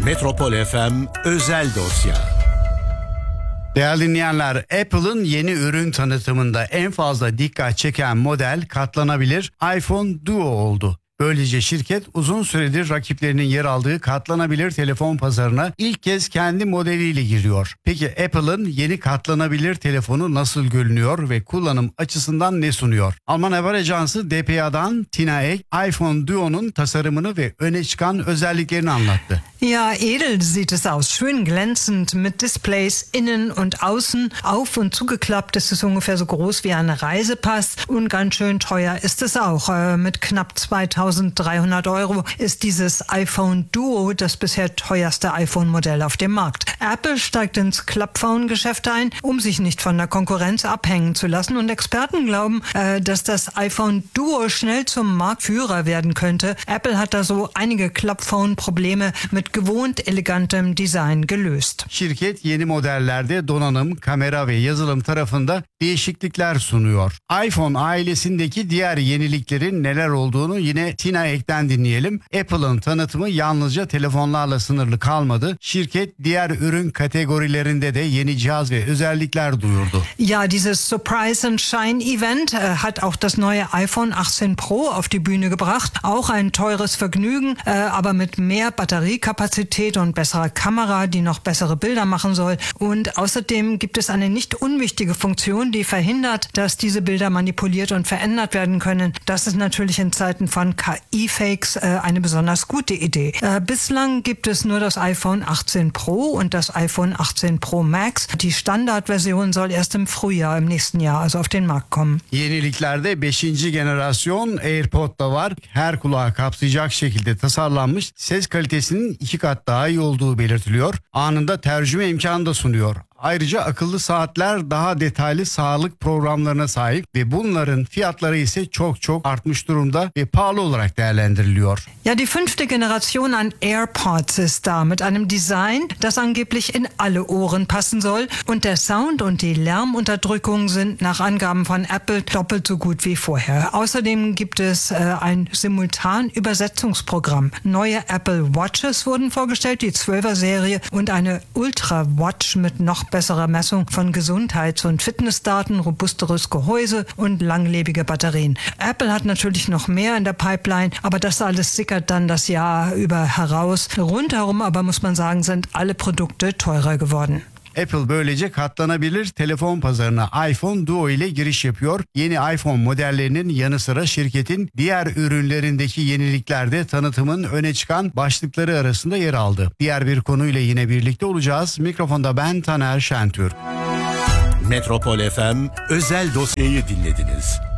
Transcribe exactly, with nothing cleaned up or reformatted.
Metropol F M özel dosya. Değerli dinleyenler, Apple'ın yeni ürün tanıtımında en fazla dikkat çeken model katlanabilir iPhone Duo oldu. Böylece şirket uzun süredir rakiplerinin yer aldığı katlanabilir telefon pazarına ilk kez kendi modeliyle giriyor. Peki Apple'ın yeni katlanabilir telefonu nasıl görünüyor ve kullanım açısından ne sunuyor? Alman haber ajansı D P A'dan Tina Ek, iPhone Duo'nun tasarımını ve öne çıkan özelliklerini anlattı. Ja, edel sieht es aus. Schön glänzend mit Displays innen und außen, auf und zugeklappt. Es ist ungefähr so groß wie ein Reisepass und ganz schön teuer ist es auch. Äh, mit knapp zweitausenddreihundert Euro ist dieses iPhone Duo das bisher teuerste iPhone-Modell auf dem Markt. Apple steigt ins Klappphone-Geschäft ein, um sich nicht von der Konkurrenz abhängen zu lassen. Und Experten glauben, äh, dass das iPhone Duo schnell zum Marktführer werden könnte. Apple hat da so einige Klappphone-Probleme mit gewohnt elegantem Design gelöst. Şirket yeni modellerde donanım, kamera ve yazılım tarafında değişiklikler sunuyor. iPhone ailesindeki diğer yeniliklerin neler olduğunu yine Tina Ek'ten dinleyelim. Apple'ın tanıtımı yalnızca telefonlarla sınırlı kalmadı. Şirket diğer ürün kategorilerinde de yeni cihaz ve özellikler duyurdu. Ja, dieses Surprise and Shine Event äh, hat auch das neue iPhone achtzehn Pro auf die Bühne gebracht. Auch ein teures Vergnügen, äh, aber mit mehr Batteriekapazität und besserer Kamera, die noch bessere Bilder machen soll. Und außerdem gibt es eine nicht unwichtige Funktion, die verhindert, dass diese Bilder manipuliert und verändert werden können. Das ist natürlich in Zeiten von K I-Fakes äh, eine besonders gute Idee. Äh, bislang gibt es nur das iPhone achtzehn Pro und das iPhone achtzehn Pro Max. Die Standardversion soll erst im Frühjahr im nächsten Jahr also auf den Markt kommen. Yeniliklerde beşinci jenerasyon AirPod da var. Her kulağı kapsayacak şekilde tasarlanmış. Ses kalitesinin iki kat daha iyi olduğu belirtiliyor. Anında tercüme imkanı da sunuyor. Ayrıca akıllı saatler daha detaylı sağlık programlarına sahip ve bunların fiyatları ise çok çok artmış durumda ve pahalı olarak değerlendiriliyor. Ja, die fünfte Generation an AirPods ist da mit einem Design, das angeblich in alle Ohren passen soll. Und der Sound und die Lärmunterdrückung sind nach Angaben von Apple doppelt so gut wie vorher. Außerdem gibt es äh, ein Simultan-Übersetzungsprogramm. Neue Apple Watches wurden vorgestellt, die zwölfer-Serie und eine Ultra Watch mit noch bessere Messung von Gesundheits- und Fitnessdaten, robusteres Gehäuse und langlebige Batterien. Apple hat natürlich noch mehr in der Pipeline, aber das alles sickert dann das Jahr über heraus. Rundherum aber muss man sagen, sind alle Produkte teurer geworden. Apple böylece katlanabilir telefon pazarına iPhone Duo ile giriş yapıyor. Yeni iPhone modellerinin yanı sıra şirketin diğer ürünlerindeki yenilikler de tanıtımın öne çıkan başlıkları arasında yer aldı. Diğer bir konuyla yine birlikte olacağız. Mikrofonda ben Taner Şentürk. Metropol F M özel dosyayı dinlediniz.